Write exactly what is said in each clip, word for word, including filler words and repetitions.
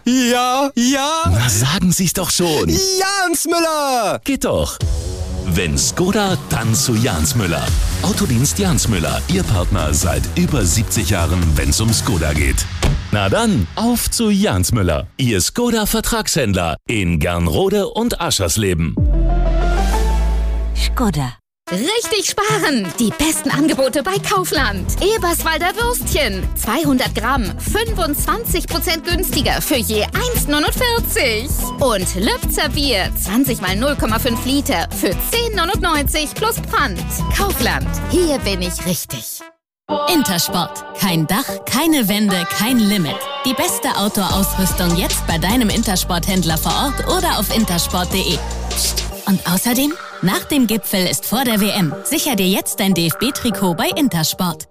Ja, ja. Na, sagen Sie's doch schon. Jans Müller. Geht doch. Wenn Skoda, dann zu Jans Müller. Autodienst Jans Müller, Ihr Partner seit über siebzig Jahren, wenn's um Skoda geht. Na dann, auf zu Jans Müller, Ihr Skoda-Vertragshändler in Gernrode und Aschersleben. Skoda. Richtig sparen! Die besten Angebote bei Kaufland. Eberswalder Würstchen. zweihundert Gramm. fünfundzwanzig Prozent günstiger für je eins neunundvierzig. Und Lübzer Bier. zwanzig mal null Komma fünf Liter für zehn neunundneunzig plus Pfand. Kaufland. Hier bin ich richtig. Intersport. Kein Dach, keine Wände, kein Limit. Die beste Outdoor-Ausrüstung jetzt bei deinem Intersport-Händler vor Ort oder auf intersport punkt de. Psst. Und außerdem, nach dem Gipfel ist vor der W M. Sicher dir jetzt dein D F B-Trikot bei Intersport.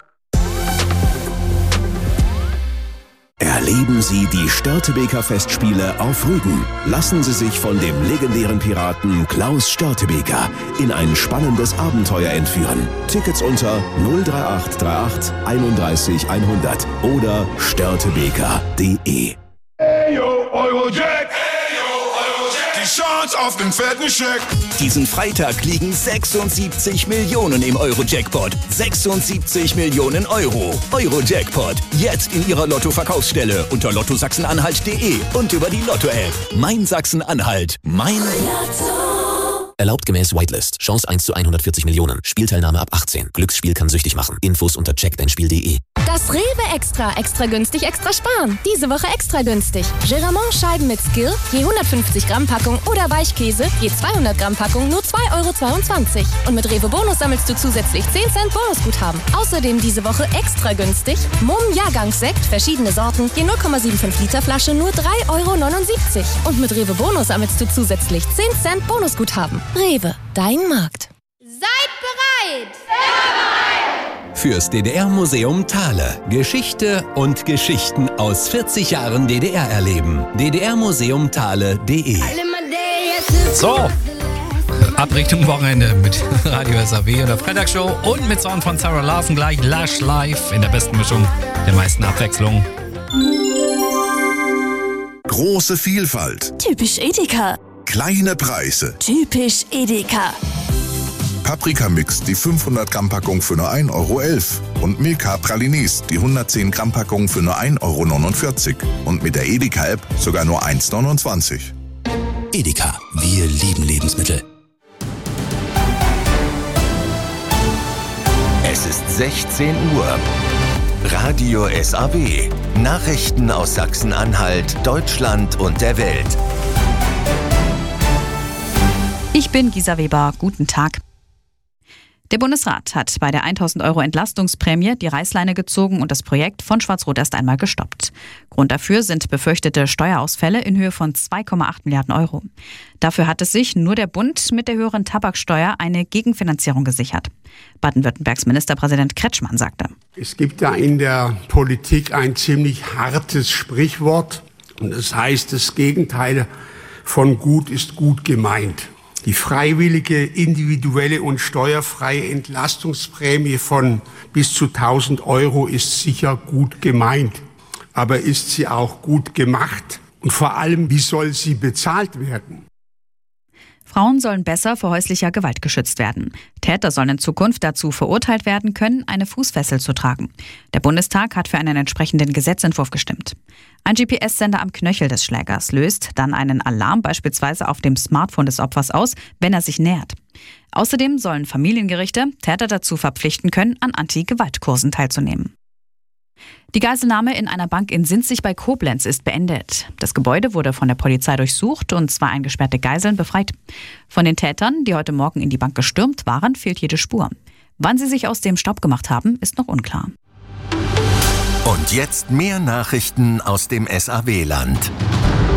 Erleben Sie die Störtebeker Festspiele auf Rügen. Lassen Sie sich von dem legendären Piraten Klaus Störtebeker in ein spannendes Abenteuer entführen. Tickets unter null drei acht drei acht einunddreißig hundert oder störtebeker punkt de. Hey yo, Eurojack! Die Chance auf den fetten Scheck. Diesen Freitag liegen sechsundsiebzig Millionen im Euro-Jackpot. sechsundsiebzig Millionen Euro. Euro-Jackpot. Jetzt in Ihrer Lotto-Verkaufsstelle unter lotto sachsen-anhalt punkt de und über die Lotto-App. Mein Sachsen-Anhalt. Mein Lotto. Erlaubt gemäß Whitelist. Chance eins zu hundertvierzig Millionen. Spielteilnahme ab achtzehn. Glücksspiel kann süchtig machen. Infos unter check dein spiel punkt de. Das Rewe Extra. Extra günstig, extra sparen. Diese Woche extra günstig. Geramont-Scheiben mit Skill, je hundertfünfzig Gramm Packung oder Weichkäse, je zweihundert Gramm Packung, nur zwei Euro zweiundzwanzig. Und mit Rewe Bonus sammelst du zusätzlich zehn Cent Bonusguthaben. Außerdem diese Woche extra günstig. Mumm Jahrgangssekt, verschiedene Sorten, je null Komma fünfundsiebzig Liter Flasche, nur drei Euro neunundsiebzig. Und mit Rewe Bonus sammelst du zusätzlich zehn Cent Bonusguthaben. Rewe, dein Markt. Seid bereit! Sehr bereit! Fürs D D R-Museum Thale. Geschichte und Geschichten aus vierzig Jahren D D R erleben. d d r museum thale punkt de. So, ab Richtung Wochenende mit Radio S A W und der Freitagsshow und mit Song von Sarah Larsen gleich Lush Live in der besten Mischung, der meisten Abwechslung. Große Vielfalt. Typisch Edeka. Kleine Preise. Typisch Edeka. Paprikamix, die fünfhundert Gramm Packung für nur ein Euro elf. Und Milka Pralinis, die hundertzehn Gramm Packung für nur ein Euro neunundvierzig. Und mit der Edeka-App sogar nur eins neunundzwanzig. Edeka, wir lieben Lebensmittel. Es ist sechzehn Uhr. Radio S A W. Nachrichten aus Sachsen-Anhalt, Deutschland und der Welt. Ich bin Gisa Weber. Guten Tag. Der Bundesrat hat bei der tausend Euro Entlastungsprämie die Reißleine gezogen und das Projekt von Schwarz-Rot erst einmal gestoppt. Grund dafür sind befürchtete Steuerausfälle in Höhe von zwei Komma acht Milliarden Euro. Dafür hat es sich nur der Bund mit der höheren Tabaksteuer eine Gegenfinanzierung gesichert. Baden-Württembergs Ministerpräsident Kretschmann sagte: Es gibt da in der Politik ein ziemlich hartes Sprichwort. Und das heißt, das Gegenteil von gut ist gut gemeint. Die freiwillige, individuelle und steuerfreie Entlastungsprämie von bis zu tausend Euro ist sicher gut gemeint. Aber ist sie auch gut gemacht? Und vor allem, wie soll sie bezahlt werden? Frauen sollen besser vor häuslicher Gewalt geschützt werden. Täter sollen in Zukunft dazu verurteilt werden können, eine Fußfessel zu tragen. Der Bundestag hat für einen entsprechenden Gesetzentwurf gestimmt. Ein G P S-Sender am Knöchel des Schlägers löst dann einen Alarm beispielsweise auf dem Smartphone des Opfers aus, wenn er sich nähert. Außerdem sollen Familiengerichte Täter dazu verpflichten können, an Anti-Gewalt-Kursen teilzunehmen. Die Geiselnahme in einer Bank in Sinzig bei Koblenz ist beendet. Das Gebäude wurde von der Polizei durchsucht und zwei eingesperrte Geiseln befreit. Von den Tätern, die heute Morgen in die Bank gestürmt waren, fehlt jede Spur. Wann sie sich aus dem Staub gemacht haben, ist noch unklar. Und jetzt mehr Nachrichten aus dem S A W-Land.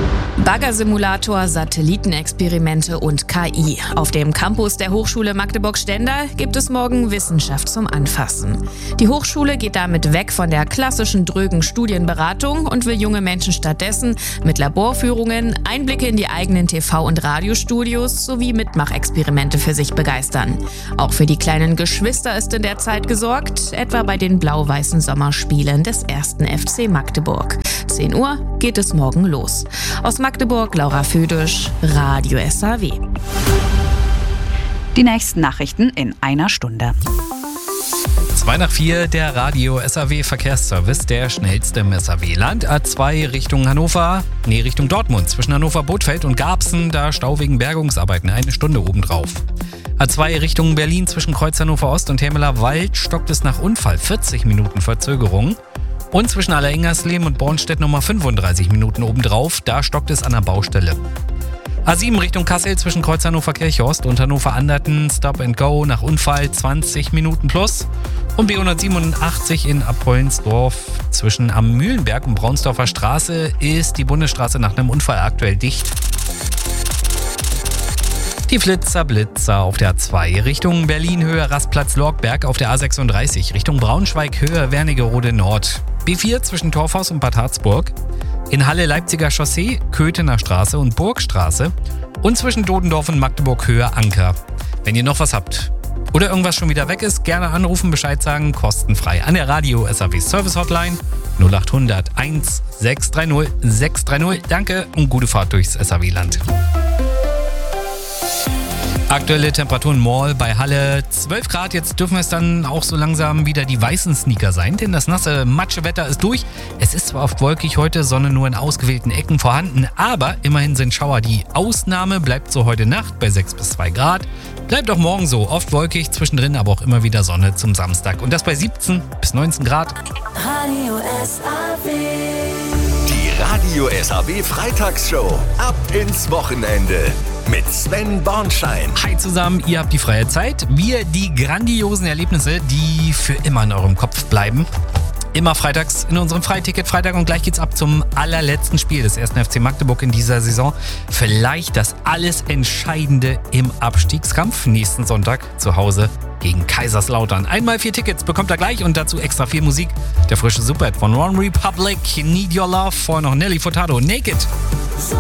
Baggersimulator, Satellitenexperimente und K I. Auf dem Campus der Hochschule Magdeburg-Stendal gibt es morgen Wissenschaft zum Anfassen. Die Hochschule geht damit weg von der klassischen drögen Studienberatung und will junge Menschen stattdessen mit Laborführungen, Einblicke in die eigenen T V- und Radiostudios sowie Mitmachexperimente für sich begeistern. Auch für die kleinen Geschwister ist in der Zeit gesorgt, etwa bei den blau-weißen Sommerspielen des ersten F C Magdeburg. zehn Uhr geht es morgen los. Aus Magdeburg, Laura Füdisch, Radio S A W. Die nächsten Nachrichten in einer Stunde. zwei nach vier, der Radio S A W Verkehrsservice, der schnellste im S A W-Land. A zwei Richtung Hannover, nee, Richtung Dortmund. Zwischen Hannover-Bothfeld und Garbsen, da Stau wegen Bergungsarbeiten, eine Stunde obendrauf. A zwei Richtung Berlin zwischen Kreuz Hannover Ost und Hermeler Wald stockt es nach Unfall, vierzig Minuten Verzögerung. Und zwischen Allerengersleben und Bornstedt nochmal fünfunddreißig Minuten obendrauf, da stockt es an der Baustelle. A sieben Richtung Kassel zwischen Kreuz Hannover Kirchhorst und Hannover Anderten, Stop and Go nach Unfall zwanzig Minuten plus. Und B hundertsiebenundachtzig in Abrollensdorf zwischen am Mühlenberg und Braunsdorfer Straße ist die Bundesstraße nach einem Unfall aktuell dicht. Die Flitzer Blitzer auf der A zwei Richtung Berlin Höhe Rastplatz Lorgberg, auf der A sechsunddreißig Richtung Braunschweig Höhe Wernigerode Nord. B vier zwischen Torfhaus und Bad Harzburg. In Halle Leipziger Chaussee, Köthener Straße und Burgstraße. Und zwischen Dodendorf und Magdeburg Höhe Anker. Wenn ihr noch was habt oder irgendwas schon wieder weg ist, gerne anrufen, Bescheid sagen, kostenfrei an der Radio S A W Service Hotline null acht hundert eins sechs drei null sechs drei null. Danke und gute Fahrt durchs S A W-Land. Aktuelle Temperaturen Mall bei Halle zwölf Grad. Jetzt dürfen es dann auch so langsam wieder die weißen Sneaker sein, denn das nasse Matschewetter ist durch. Es ist zwar oft wolkig heute, Sonne nur in ausgewählten Ecken vorhanden, aber immerhin sind Schauer die Ausnahme. Bleibt so heute Nacht bei sechs bis zwei Grad. Bleibt auch morgen so, oft wolkig, zwischendrin aber auch immer wieder Sonne zum Samstag. Und das bei siebzehn bis neunzehn Grad. Radio S A W. Die Radio S A W Freitagsshow. Ab ins Wochenende. Mit Sven Bornschein. Hi zusammen, ihr habt die freie Zeit. Wir die grandiosen Erlebnisse, die für immer in eurem Kopf bleiben. Immer freitags in unserem Freiticket-Freitag und gleich geht's ab zum allerletzten Spiel des ersten F C Magdeburg in dieser Saison. Vielleicht das alles Entscheidende im Abstiegskampf. Nächsten Sonntag zu Hause gegen Kaiserslautern. Einmal vier Tickets bekommt ihr gleich und dazu extra viel Musik. Der frische Superhit von One Republic, Need Your Love, vorher noch Nelly Furtado, Naked.